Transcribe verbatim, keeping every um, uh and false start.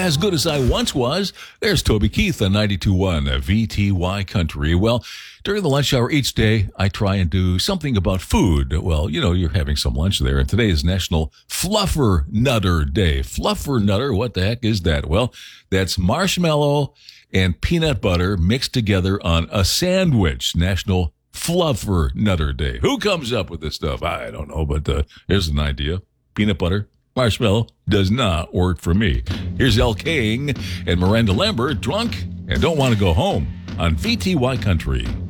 as good as I once was. There's Toby Keith on ninety-two point one V T Y Country. Well, during the lunch hour each day, I try and do something about food. Well, you know, you're having some lunch there, and today is National Fluffer Nutter Day. Fluffer Nutter, what the heck is that? Well, that's marshmallow and peanut butter mixed together on a sandwich. National Fluffer Nutter Day. Who comes up with this stuff? I don't know, but uh, here's an idea. Peanut butter, marshmallow does not work for me. Here's Elle King and Miranda Lambert, drunk and don't want to go home on V T Y Country.